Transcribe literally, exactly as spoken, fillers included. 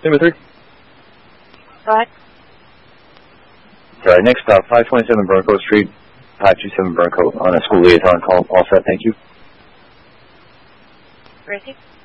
Number three. Right. All right, next stop, five twenty-seven Burncoat Street, five two seven Burncoat on a school liaison call. All set, thank you. Ready?